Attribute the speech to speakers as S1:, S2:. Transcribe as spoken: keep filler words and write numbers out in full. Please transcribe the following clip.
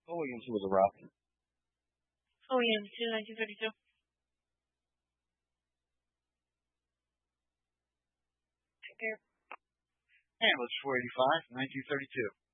S1: Bill Williamson was a rock.
S2: Oh, yeah, to nineteen thirty-two.
S3: And let's four eighty-five, nineteen thirty-two.